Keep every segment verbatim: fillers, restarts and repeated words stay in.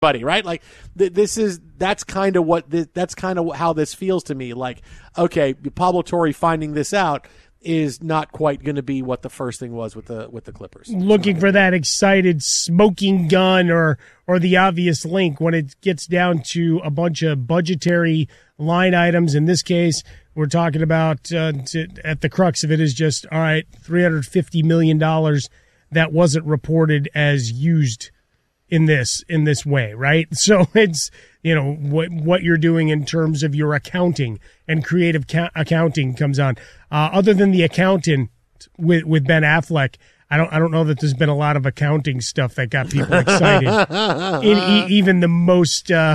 buddy, right? Like th- this is that's kind of what this, that's kind of how this feels to me. Like, okay, Pablo Torre finding this out is not quite going to be what the first thing was with the with the Clippers. Looking for that excited smoking gun or or the obvious link when it gets down to a bunch of budgetary line items. In this case, we're talking about uh, to, at the crux of it is just, all right, three hundred fifty million dollars that wasn't reported as used in this in this way, right? So it's, you know, what what you're doing in terms of your accounting and creative ca- accounting comes on. Uh, other than the accountant with with Ben Affleck, I don't I don't know that there's been a lot of accounting stuff that got people excited. in e- even the most uh,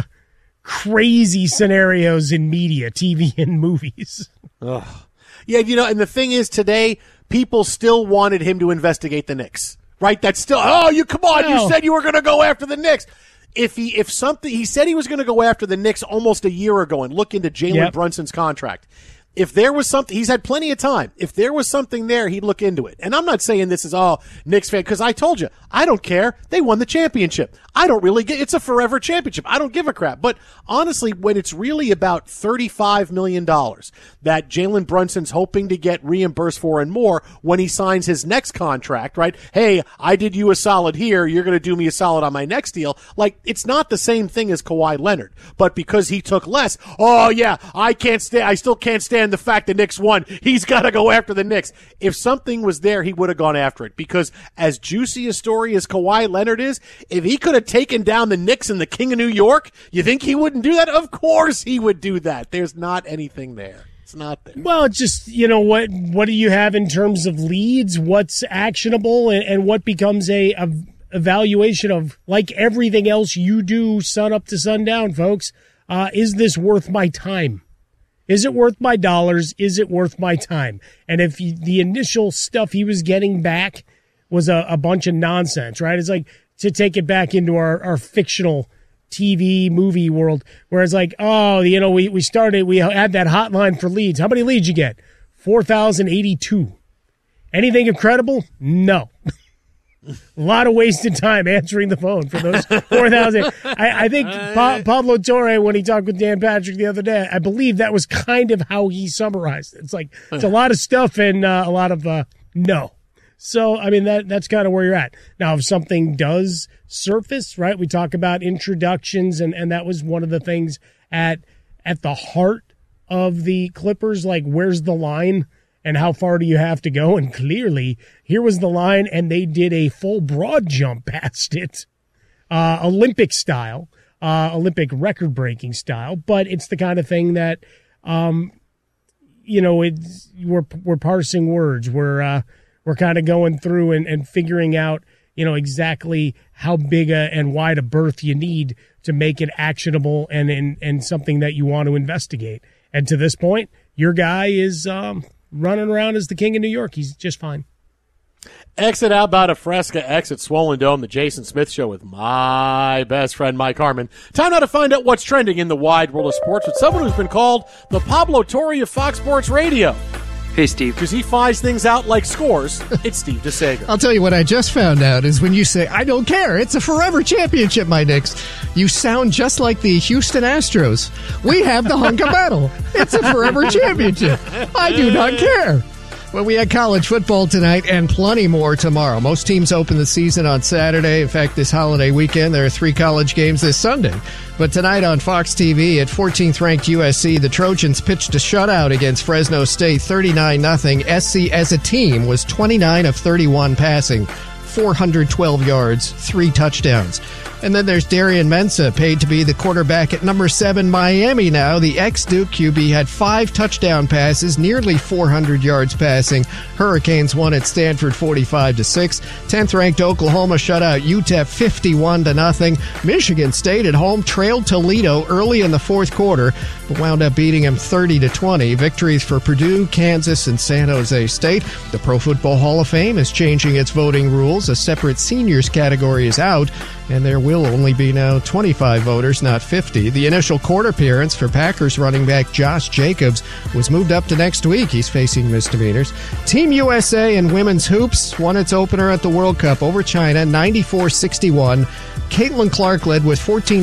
crazy scenarios in media, T V and movies. Ugh. Yeah, you know, and the thing is, today people still wanted him to investigate the Knicks. Right, that's still. Oh, you come on! You said you were going to go after the Knicks. If he, if something, he said he was going to go after the Knicks almost a year ago and look into Jalen yep. Brunson's contract. If there was something, he's had plenty of time. If there was something there, he'd look into it. And I'm not saying this is all Knicks fan, because I told you, I don't care. They won the championship. I don't really get, it's a forever championship. I don't give a crap. But honestly, when it's really about thirty-five million dollars that Jalen Brunson's hoping to get reimbursed for and more when he signs his next contract, right? Hey, I did you a solid here. You're going to do me a solid on my next deal. Like, it's not the same thing as Kawhi Leonard. But because he took less, oh yeah, I can't stand, I still can't stand the fact the Knicks won. He's got to go after the Knicks. If something was there, he would have gone after it, because as juicy a story as Kawhi Leonard is, if he could have taken down the Knicks and the King of New York, you think he wouldn't do that? Of course he would do that. There's not anything there. It's not there. Well, it's just, you know, what what do you have in terms of leads? What's actionable and, and what becomes a, a evaluation of, like everything else you do sun up to sundown, folks, uh, is this worth my time? Is it worth my dollars? Is it worth my time? And if you, the initial stuff he was getting back was a, a bunch of nonsense, right? It's like, to take it back into our, our fictional T V movie world, where it's like, oh, you know, we, we started, we had that hotline for leads. How many leads you get? four thousand eighty-two. Anything incredible? No. A lot of wasted time answering the phone for those four thousand. I, I think pa- Pablo Torre, when he talked with Dan Patrick the other day, I believe that was kind of how he summarized it. It's like, it's a lot of stuff and uh, a lot of uh, no. So, I mean, that that's kind of where you're at. Now, if something does surface, right, we talk about introductions, and, and that was one of the things at at the heart of the Clippers, like, where's the line and how far do you have to go? And clearly, here was the line, and they did a full broad jump past it, uh, Olympic style, uh, Olympic record-breaking style, but it's the kind of thing that, um, you know, it's, we're, we're parsing words, we're, uh, We're kind of going through and, and figuring out, you know, exactly how big a, and wide a berth you need to make it actionable and, and, and something that you want to investigate. And to this point, your guy is um, running around as the King of New York. He's just fine. Exit Outbound of Fresca, exit Swollen Dome, the Jason Smith Show with my best friend, Mike Harmon. Time now to find out what's trending in the wide world of sports with someone who's been called the Pablo Torre of Fox Sports Radio. Hey, Steve. Because he finds things out like scores. It's Steve DeSager. I'll tell you what I just found out is when you say, I don't care, it's a forever championship, my Knicks, you sound just like the Houston Astros. We have the hunk of metal. It's a forever championship. I do not care. Well, we had college football tonight and plenty more tomorrow. Most teams open the season on Saturday. In fact, this holiday weekend, there are three college games this Sunday. But tonight on Fox T V at fourteenth-ranked U S C, the Trojans pitched a shutout against Fresno State, thirty-nine nothing. S C as a team was twenty-nine of thirty-one passing, four hundred twelve yards, three touchdowns. And then there's Darian Mensah, paid to be the quarterback at number seven Miami now. The ex-Duke Q B had five touchdown passes, nearly four hundred yards passing. Hurricanes won at Stanford forty-five to six. tenth-ranked Oklahoma shut out U T E P fifty-one to nothing. Michigan State at home trailed Toledo early in the fourth quarter, but wound up beating them thirty to twenty. Victories for Purdue, Kansas, and San Jose State. The Pro Football Hall of Fame is changing its voting rules. A separate seniors category is out, and there will only be now twenty-five voters, not fifty. The initial court appearance for Packers running back Josh Jacobs was moved up to next week. He's facing misdemeanors. Team U S A in women's hoops won its opener at the World Cup over China, ninety-four sixty-one. Caitlin Clark led with fourteen